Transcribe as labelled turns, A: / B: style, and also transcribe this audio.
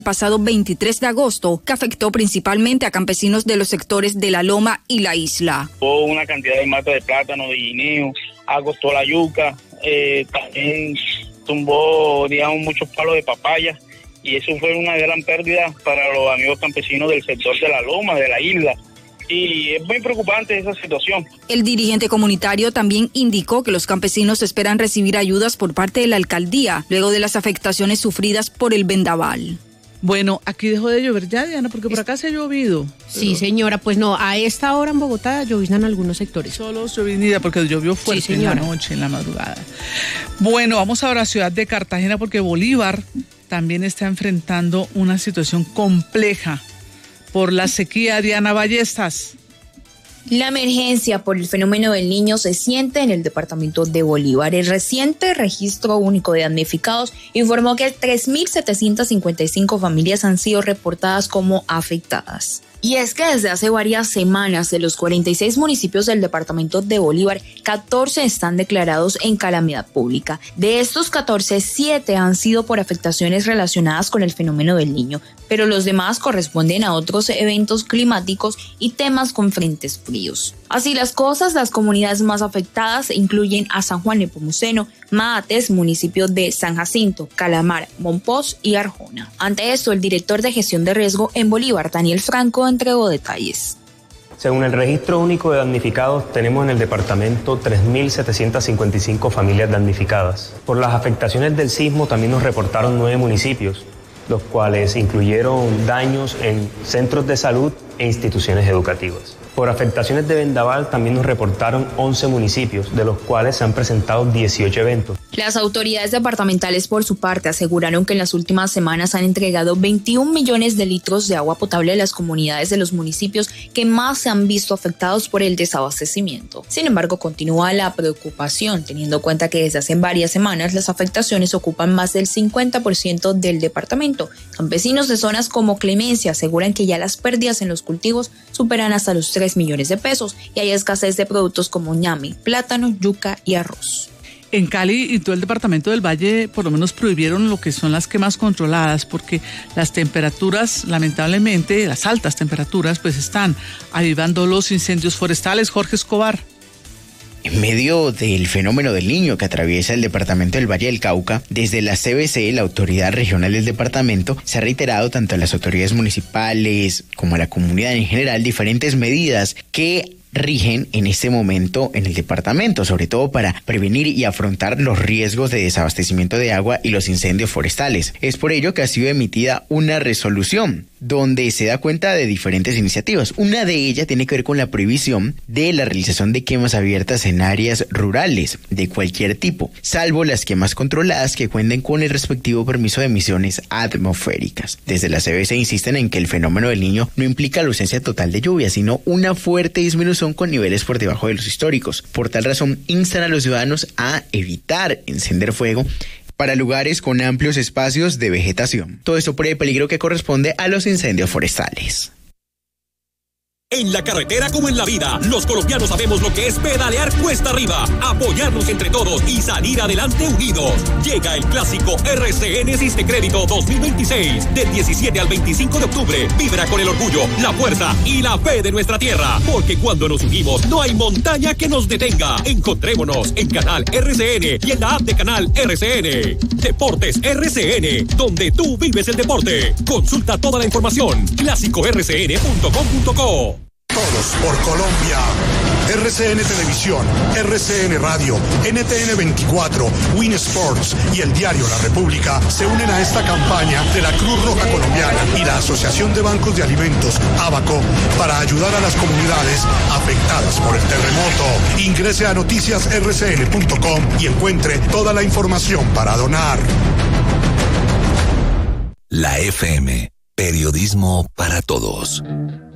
A: pasado 23 de agosto, que afectó principalmente a campesinos de los sectores de La Loma y la isla.
B: Hubo una cantidad de matas de plátano, de guineo, agostó la yuca, también tumbó, digamos, muchos palos de papaya, y eso fue una gran pérdida para los amigos campesinos del sector de La Loma, de la isla. Y es muy preocupante esa situación.
A: El dirigente comunitario también indicó que los campesinos esperan recibir ayudas por parte de la alcaldía, luego de las afectaciones sufridas por el vendaval.
C: Bueno, aquí dejó de llover ya, Diana, porque por acá se ha llovido.
D: Sí, señora, pues no, a esta hora en Bogotá lloviznan algunos sectores.
C: Solo llovinida, porque llovió fuerte, sí, en la noche, en la madrugada. Bueno, vamos ahora a Ciudad de Cartagena, porque Bolívar también está enfrentando una situación compleja por la sequía. Diana Ballestas.
E: La emergencia por el fenómeno del Niño se siente en el departamento de Bolívar. El reciente registro único de damnificados informó que 3.755 familias han sido reportadas como afectadas. Y es que desde hace varias semanas, de los 46 municipios del departamento de Bolívar, 14 están declarados en calamidad pública. De estos 14, 7 han sido por afectaciones relacionadas con el fenómeno del Niño, pero los demás corresponden a otros eventos climáticos y temas con frentes fríos. Así las cosas, las comunidades más afectadas incluyen a San Juan Nepomuceno, Maates, municipio de San Jacinto, Calamar, Monpós y Arjona. Ante esto, el director de gestión de riesgo en Bolívar, Daniel Franco, entregó detalles.
F: Según el registro único de damnificados, tenemos en el departamento 3.755 familias damnificadas. Por las afectaciones del sismo también nos reportaron 9 municipios, los cuales incluyeron daños en centros de salud e instituciones educativas. Por afectaciones de vendaval también nos reportaron 11 municipios, de los cuales se han presentado 18 eventos.
E: Las autoridades departamentales, por su parte, aseguraron que en las últimas semanas han entregado 21 millones de litros de agua potable a las comunidades de los municipios que más se han visto afectados por el desabastecimiento. Sin embargo, continúa la preocupación, teniendo en cuenta que desde hace varias semanas las afectaciones ocupan más del 50% del departamento. Campesinos de zonas como Clemencia aseguran que ya las pérdidas en los cultivos superan hasta los 3 millones de pesos y hay escasez de productos como ñame, plátano, yuca y arroz.
C: En Cali y todo el departamento del Valle por lo menos prohibieron lo que son las quemas controladas, porque las temperaturas, lamentablemente, las altas temperaturas, pues están avivando los incendios forestales. Jorge Escobar.
G: En medio del fenómeno del Niño que atraviesa el departamento del Valle del Cauca, desde la CBC, la autoridad regional del departamento, se ha reiterado tanto a las autoridades municipales como a la comunidad en general diferentes medidas que rigen en este momento en el departamento, sobre todo para prevenir y afrontar los riesgos de desabastecimiento de agua y los incendios forestales. Es por ello que ha sido emitida una resolución donde se da cuenta de diferentes iniciativas. Una de ellas tiene que ver con la prohibición de la realización de quemas abiertas en áreas rurales de cualquier tipo, salvo las quemas controladas que cuenten con el respectivo permiso de emisiones atmosféricas. Desde la CBC insisten en que el fenómeno del Niño no implica la ausencia total de lluvia, sino una fuerte disminución con niveles por debajo de los históricos. Por tal razón, instan a los ciudadanos a evitar encender fuego para lugares con amplios espacios de vegetación. Todo esto por el peligro que corresponde a los incendios forestales.
H: En la carretera como en la vida, los colombianos sabemos lo que es pedalear cuesta arriba, apoyarnos entre todos y salir adelante unidos. Llega el clásico RCN Sistecrédito 2026, del 17 al 25 de octubre. Vibra con el orgullo, la fuerza y la fe de nuestra tierra, porque cuando nos unimos no hay montaña que nos detenga. Encontrémonos en Canal RCN y en la app de Canal RCN. Deportes RCN, donde tú vives el deporte. Consulta toda la información, clásicorcn.com.co.
I: Todos por Colombia. RCN Televisión, RCN Radio, NTN 24, Win Sports y el diario La República se unen a esta campaña de la Cruz Roja Colombiana y la Asociación de Bancos de Alimentos, ABACO, para ayudar a las comunidades afectadas por el terremoto. Ingrese a noticiasrcn.com y encuentre toda la información para donar.
J: La FM, periodismo para todos.